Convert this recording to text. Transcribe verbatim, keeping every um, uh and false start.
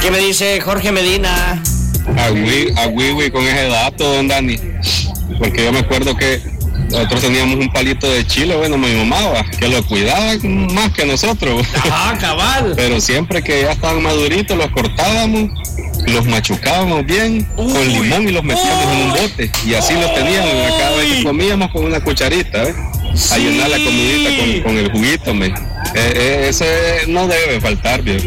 ¿Qué me dice Jorge Medina? A Wiwi con ese dato, don Dani. Porque yo me acuerdo que nosotros teníamos un palito de chile, bueno, mi mamá, va, que lo cuidaba más que nosotros. Ajá, cabal. Pero siempre que ya estaban maduritos, los cortábamos, los machucábamos bien, uy, con limón y los metíamos uy, en un bote. Y así los teníamos, uy, cada vez que comíamos con una cucharita, ¿ves? Sí. A llenar la comidita con, con el juguito, me. Eh, eh, ese no debe faltar, bien.